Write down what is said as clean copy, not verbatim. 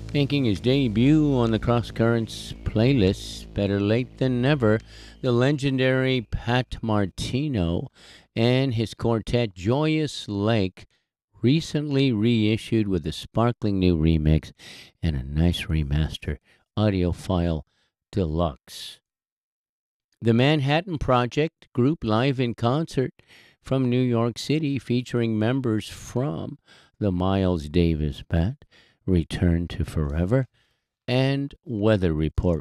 Making his debut on the Cross Currents playlist, better late than never, the legendary Pat Martino and his quartet Joyous Lake recently reissued with a sparkling new remix and a nice remaster, Audiophile Deluxe. The Manhattan Project group live in concert from New York City featuring members from the Miles Davis Band, Return to Forever, and Weather Report